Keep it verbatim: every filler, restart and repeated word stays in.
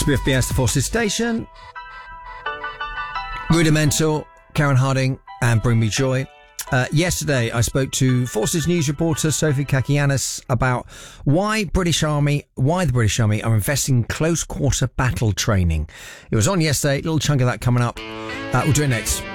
S B S, the Forces Station. Rudimental, Karen Harding, and Bring Me Joy. Uh, yesterday, I spoke to Forces News reporter Sophie Kakianis about why British Army, why the British Army are investing in close quarter battle training. It was on yesterday, a little chunk of that coming up. Uh, we'll do it next.